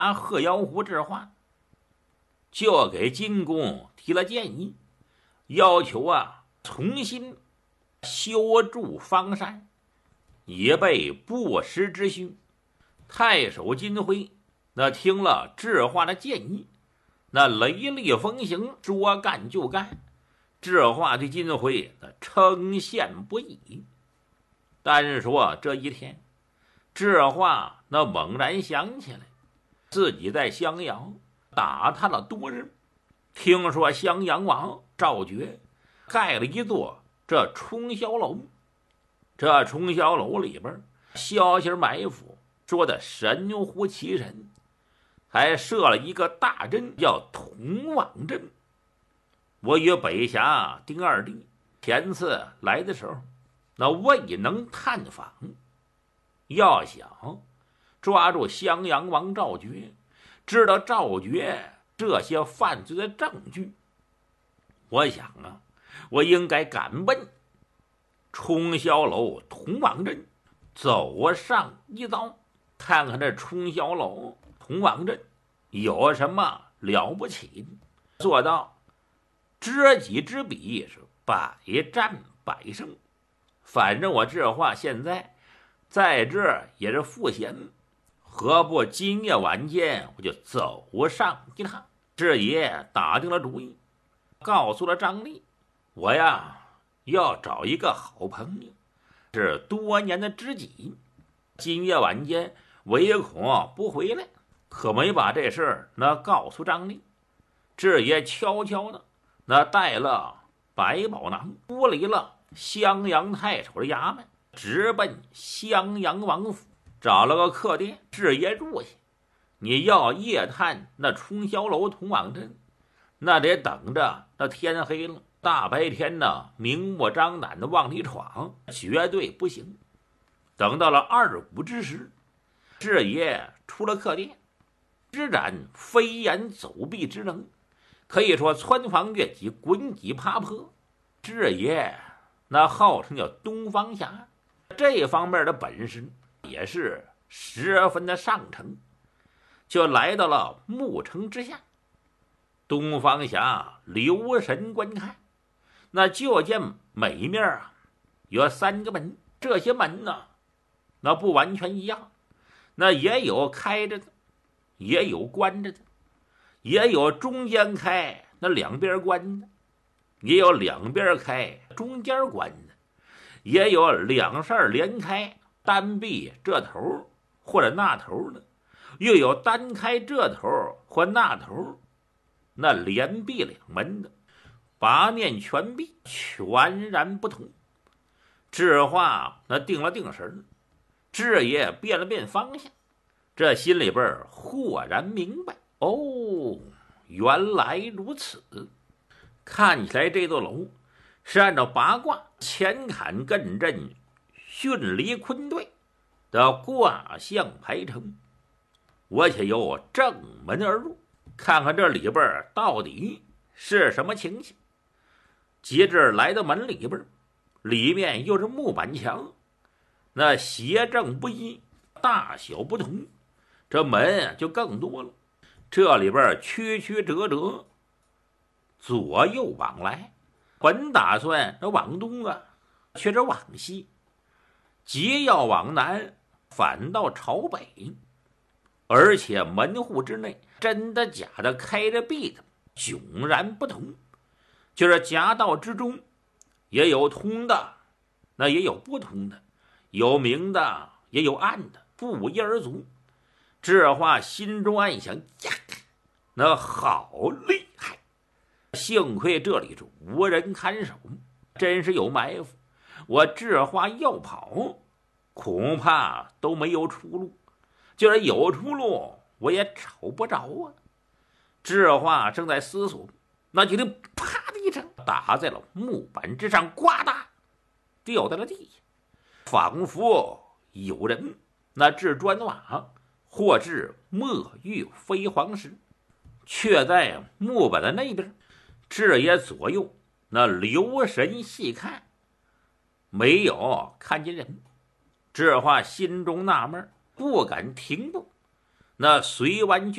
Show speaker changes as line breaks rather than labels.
贺妖狐智化就给金公提了建议，要求重新修筑方山，以备不时之需。太守金辉那听了智化的建议，那雷厉风行，说干就干。智化对金辉那称羡不已。单说这一天，智化那猛然想起来，自己在襄阳打探了多日，听说襄阳王赵觉盖了一座这冲霄楼，这冲霄楼里边消息埋伏，说的神乎其神，还设了一个大阵，叫同往阵。我与北侠丁二弟前次来的时候，那未能探访，要想抓住襄阳王赵觉，知道赵觉这些犯罪的证据，我想我应该赶奔冲霄楼同往镇，走上一遭，看看这冲霄楼同往镇有什么了不起的，做到知己知彼，是百战百胜。反正我智化现在这也是赋闲，何不今夜晚间我就走上一趟。智爷打定了主意，告诉了张力，我要找一个好朋友，是多年的知己，今夜晚间唯恐不回来，可没把这事儿那告诉张力。智爷悄悄的那带了百宝囊，脱离了襄阳太守的衙门，直奔襄阳王府，找了个客店，智爷住下。你要夜探那冲霄楼同往镇，那得等着那天黑了，大白天的明目张胆的往里闯，绝对不行。等到了2鼓之时，智爷出了客店，施展飞檐走壁之能，可以说穿房越脊，滚脊爬坡。智爷那号称叫东方侠，这方面的本事也是十分的上乘。就来到了牧城之下，东方侠留神观看，那就见每面有3个门，这些门那不完全一样，那也有开着的，也有关着的，也有中间开那两边关的，也有两边开中间关的，也有2扇连开单闭这头或者那头的，又有单开这头或那头，那连闭2门的，八面全闭，全然不同。智化那定了定神，智爷变了变方向，这心里边豁然明白，哦，原来如此。看起来这座楼是按照八卦乾坎艮震巽离坤兑的卦象排成，我且由正门而入，看看这里边到底是什么情形。截至来到门里边，里面又是木板墙，那斜正不一，大小不同，这门就更多了。这里边曲曲折折，左右往来，本打算往东却是往西，即要往南，反倒朝北。而且门户之内，真的假的，开着闭的，迥然不同。就是夹道之中，也有通的，那也有不通的，有明的，也有暗的，不一而足。智化心中暗想，呀，那好厉害！幸亏这里是无人看守，真是有埋伏，我智化要跑，恐怕都没有出路。就是有出路，我也找不着啊！智化正在思索，那就听啪的一声，打在了木板之上，呱嗒掉在了地下，仿佛有人那掷砖瓦或掷墨玉飞黄石。却在木板的那边，智爷左右那留神细看，没有看见人。智化心中纳闷，不敢停步， 那隋完